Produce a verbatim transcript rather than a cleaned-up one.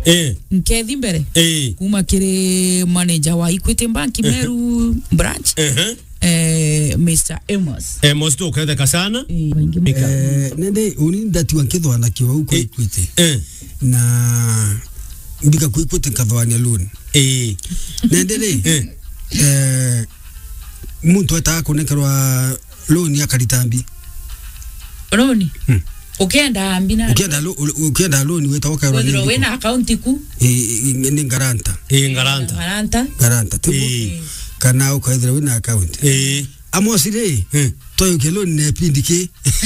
eh nkethi mbere eh kuma kire manager wa Equity Bank Meru branch eh eh Mister Amos Amos to kwenda kasana eh nende uni ndati wankithwa na kiwa uko Equity eh na mbika ku Equity kathwani loan eh nende le eh muntu atakonekerwa loan ya karitambi loan ukienda ambina ukienda ukienda loan wetaoka loan wethiro wena account ku eh ni garanta eh garanta garanta garanta tibu kana ukaithira wena account eh amosire toyo keloni ne pindike